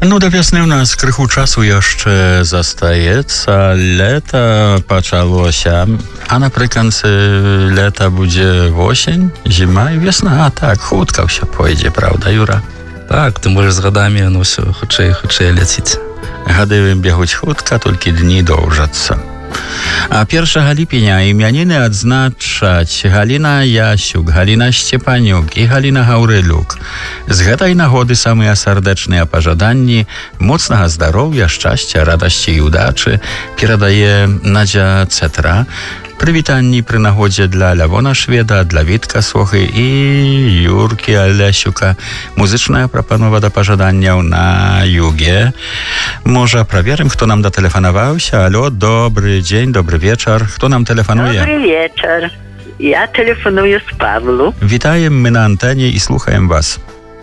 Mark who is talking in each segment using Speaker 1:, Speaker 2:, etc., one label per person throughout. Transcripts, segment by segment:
Speaker 1: No do wiosny u nas krychu czasu jeszcze zostajeca. Leta paczało się, a naprzykład leta będzie osień, zima i wiosna. A tak, chłódkał się pojedzie, prawda, Jura?
Speaker 2: Tak, ty możesz z godami, no все хоче lecieć.
Speaker 1: Gady biegać chłódka, tylko dni dążаться. A 1 lipienia imieniny odznaczać Halina Jasiuk, Halina Szczepaniuk i Halina Hauryluk. Z tej nagody samые serdeczne pożadanni mocnego zdrowia, szczęścia, radości i udaczy переdaje Nadzia Cetra. Przywitani przy nachodzie dla Lewona Szweda, dla Witka Słochy i Jurki Alesiuka. Muzyczna proponowa do pożadania na jugie. Może prawierem, kto nam zatelefonował się? Alo, dobry dzień, dobry wieczór. Kto nam telefonuje?
Speaker 3: Dobry wieczór. Ja telefonuję z Pawlu.
Speaker 1: Witajemy my na antenie i słuchajem was.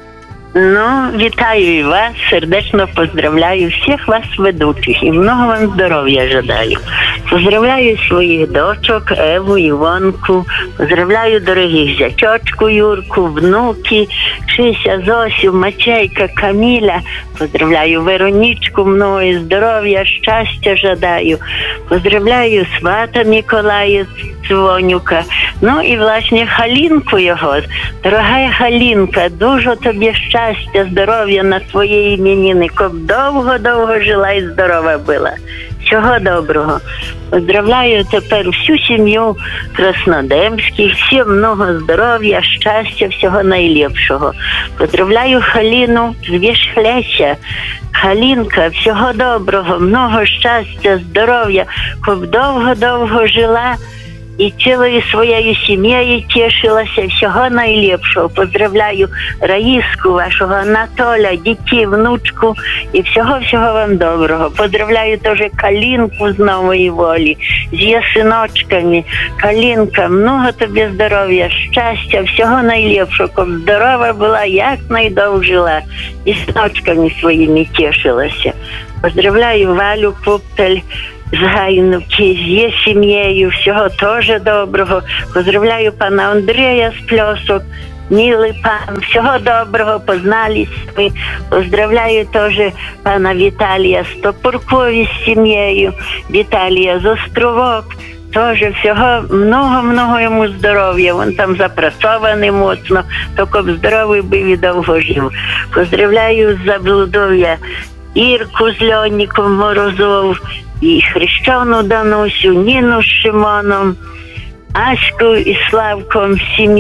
Speaker 3: No, witaję was, serdecznie pozdrawiam всех was ведучих i mnogo wam zdrowia żadaję. Pozdrawiam swoich doczok, Ewu, Iwonku, pozdrawiam drogich ziacioczku, Jurku, wnuki, Krzysia, Zosiu, Maciejka, Kamila, pozdrawiam Weroniczku, mnogo zdrowia, szczęścia żadaję. Pozdrawiam swata Mikołaja Dzwoniuka, no i właśnie Halinku jego. Droga Halinka, dużo tobie szczęścia, zdrowia na твоje imieniny, щоб довго жила і здорова була. Всього доброго. Поздравляю тепер всю сім'ю Краснодемських, всім много здоров'я, щастя, всього найліпшого. Поздравляю Халіну з Вішхляща. Халінка, всього доброго, много щастя, здоров'я, щоб довго жила і цілою своєю сім'єю тішилася, всього найліпшого. Поздравляю Раїску, вашого Анатоля, дітей, внучку і всього вам доброго. Поздравляю теж Калінку з Нової Волі, з її синочками. Калінка, много тобі здоров'я, щастя, всього найліпшого, щоб здорова була, як найдовше жила і синочками своїми тішилася. Поздравляю Валю Куптель з Гайнуки, з її сім'єю, всього теж доброго. Поздравляю пана Андрія з Пльосок, милий пан, всього доброго, познались ми. Поздравляю теж пана Віталія з Топуркові з сім'єю, Віталія з Островок. Тоже всього много йому здоров'я. Він там запрацьований моцно, тільки б здоровий був і довго жив. Поздравляю з Заблудов'я Ірку з Льоніком Морозов, і Хрещену Данусю, Ніну з Шимоном, Аську і Славком,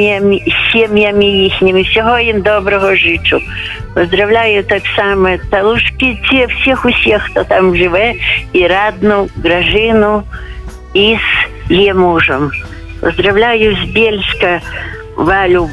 Speaker 3: сім'ями їхніми. Всього їм доброго жичу. Поздравляю так само Талушківців, всіх, хто там живе, і Радну, Гражину, і з її мужем. Поздравляю з Бєльська Валю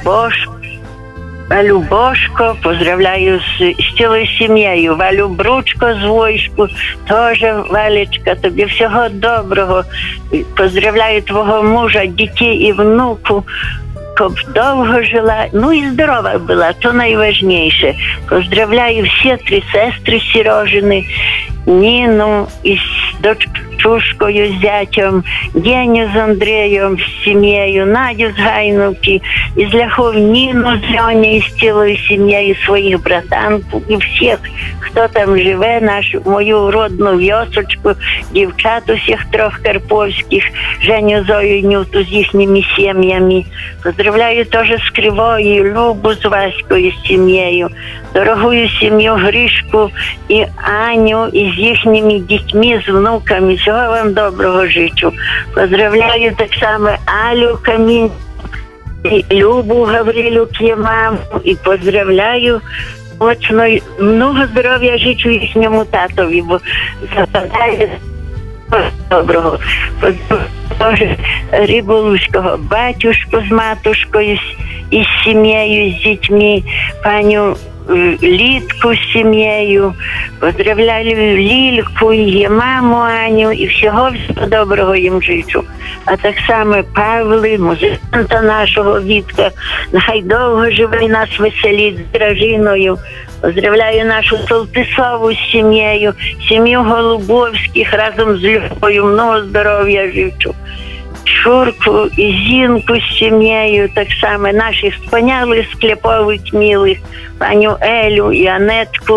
Speaker 3: Бошко, поздравляю з цілою сім'єю. Валю Бручко з Войську, теж Валечка, тобі всього доброго. Поздравляю твого мужа, дітей і внуку, щоб довго жила, ну і здорова була, то найважніше. Поздравляю всі 3 сестри Сережини, Ніну із дочкою, з зятем, Геню з Андрієм, з сім'єю, Надю з Гайнуки, із Ляхов Ніну з Льоні, з цілою сім'єю своїх братанку і всіх, хто там живе, нашу мою родну вьосочку, дівчат усіх 3 карповських, Женю, Зою, Нюту з їхніми сім'ями. Поздравляю теж з Кривої, Любу з Ваською, з сім'єю, дорогую сім'ю Гришку і Аню, і з їхніми дітьми, з внуками. Всього вам доброго жичу. Поздравляю так само Алю Камінь, і Любу Гаврилюк, є маму, і поздравляю моцно, много здоров'я жичу їхньому татові, бо западає доброго. Поздравляю Риболуського батюшку з матушкою, і з сім'єю, з дітьми, паню Літку з сім'єю, поздравляю Лільку, її маму Аню і всього доброго їм жичу. А так само Павли, музиканта нашого Вітка, нехай довго живе і нас веселить з дружиною. Поздравляю нашу Солтисову з сім'єю, сім'ю Голубовських разом з Любою, много здоров'я жичу. Шурку і Зінку з сім'єю, так само наших спонялих склепових милих, паню Елю і Анетку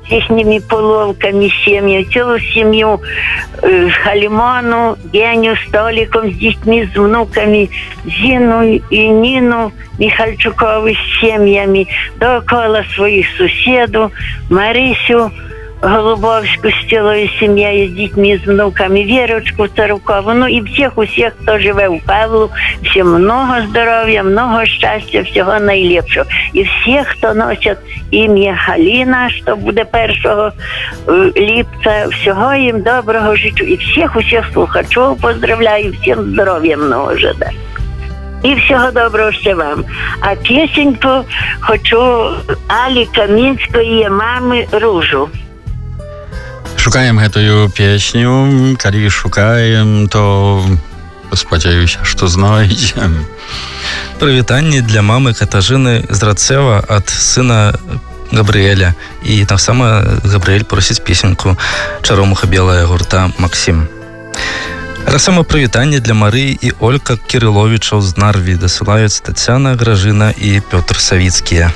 Speaker 3: їхніми половками сім'ї, цілу сім'ю Халімону, Геню з Толіком, з дітьми, з внуками, Зіну і Ніну Михальчукові з сім'ями, довкола своїх сусідів, Марисю Голубовську з цілою сім'єю, з дітьми, з внуками, Вірочку Царукову, ну і всіх, хто живе у Павлу, всім много здоров'я, много щастя, всього найліпшого. І всіх, хто носять ім'я Галина, що буде 1 липця, всього їм доброго життя. І всіх слухачів поздравляю, всім здоров'я много жадаю. І всього доброго ще вам. А пісеньку хочу Алі Камінської мами «Ружу».
Speaker 1: Шукаем гэтую песню. Калі шукаем, то спадзяюся, што знойдзем.
Speaker 2: Прывітанне для мамы Катажыны з Рацева ад сына Габрыэля. І таксама Габрыэль просіць песенку «Чаромуха белая» гурта «Максім». Таксама прывітанне для Марыі і Олька Кірыловічаў з Нарві. Дасылаюць Тацяна, Гражына і Пётр Савіцкія.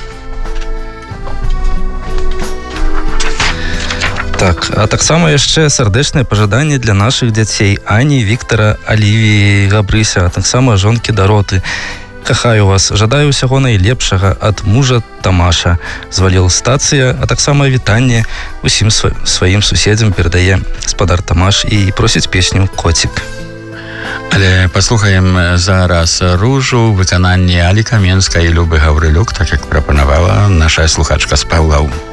Speaker 2: Так, а таксама яшчэ сардэчнае пажаданне для нашых дзяцей Ані, Віктара, Алівіі, Габрыся, а таксама жонкі Дароты. Кахаю вас, жадаю ўсяго найлепшага ад мужа Тамаша. Зваліл стацыя, а таксама вітанне усім сваім суседзям перадае гаспадар Тамаш і просіць песню «Коцік».
Speaker 1: Але паслухаем зараз «Ружу» выкананне Алі Каменскай і Любы Гаўрылюк, так як прапанавала наша слухачка з Паўлаў.